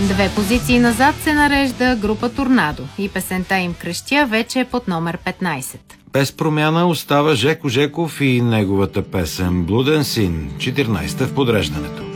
2 позиции назад се нарежда група Торнадо и песента им "Крещя" вече е под номер 15. Без промяна остава Жеко Жеков и неговата песен "Блуден син", 14-та в подреждането.